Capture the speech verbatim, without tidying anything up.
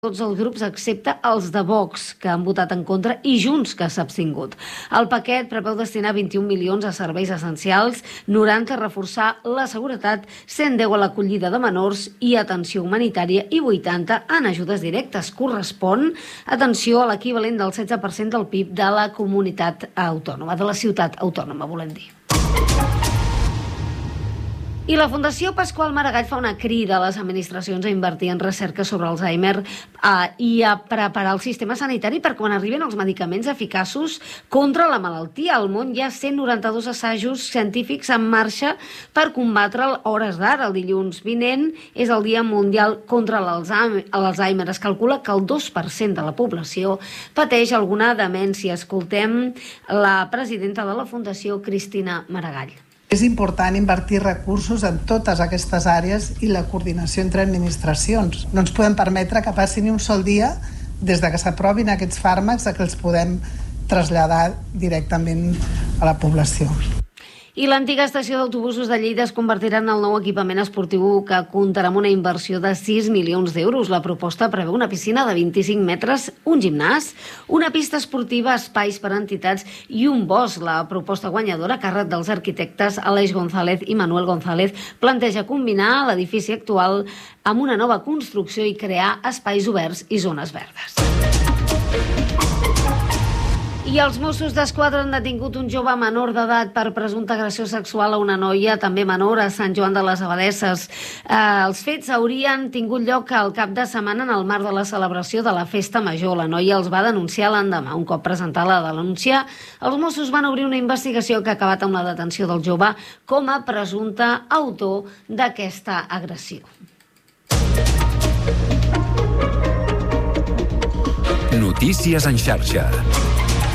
tots els grups excepte els de Vox, que han votat en contra, i Junts, que s'ha abstingut. El paquet preveu destinar vint-i-un milions a serveis essencials, noranta a reforçar la seguretat, cent deu a l'acollida de menors i atenció humanitària i vuitanta en ajudes directes. Correspon, atenció, a l'equivalent del setze per cent del P I B de la comunitat autònoma, de la ciutat autònoma, volem dir. I la Fundació Pasqual Maragall fa una crida a les administracions a invertir en recerca sobre Alzheimer eh, i a preparar el sistema sanitari per quan arriben els medicaments eficaços contra la malaltia. Al món hi ha cent noranta-dos assajos científics en marxa per combatre'l a hores d'ara. El dilluns vinent és el Dia Mundial contra l'Alzheimer. Es calcula que el dos per cent de la població pateix alguna demència. Escoltem la presidenta de la Fundació, Cristina Maragall. És important invertir recursos en totes aquestes àrees i la coordinació entre administracions. No ens podem permetre que passi ni un sol dia des de que s'aprovin aquests fàrmacs a que els podem traslladar directament a la població. I l'antiga estació d'autobusos de Lleida es convertirà en el nou equipament esportiu que comptarà amb una inversió de sis milions d'euros. La proposta preveu una piscina de vint-i-cinc metres, un gimnàs, una pista esportiva, espais per a entitats i un bosc. La proposta guanyadora, a càrrec dels arquitectes Aleix González i Manuel González, planteja combinar l'edifici actual amb una nova construcció i crear espais oberts i zones verdes. I els Mossos d'Esquadra han detingut un jove menor d'edat per presumpta agressió sexual a una noia, també menor, a Sant Joan de les Abadesses. Eh, els fets haurien tingut lloc al cap de setmana en el marc de la celebració de la Festa Major. La noia els va denunciar l'endemà. Un cop presentada la denúncia, els Mossos van obrir una investigació que ha acabat amb la detenció del jove com a presumpte autor d'aquesta agressió. Notícies en xarxa.